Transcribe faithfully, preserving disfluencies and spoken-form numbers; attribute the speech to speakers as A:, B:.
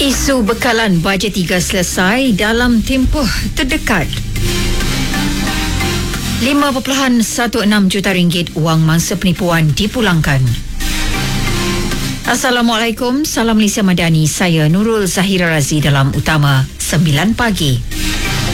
A: Isu bekalan bajet tiga selesai dalam tempoh terdekat. lima perpuluhan satu enam juta ringgit wang mangsa penipuan dipulangkan. Assalamualaikum, salam Malaysia Madani. Saya Nurul Zahira Razi dalam Utama sembilan pagi.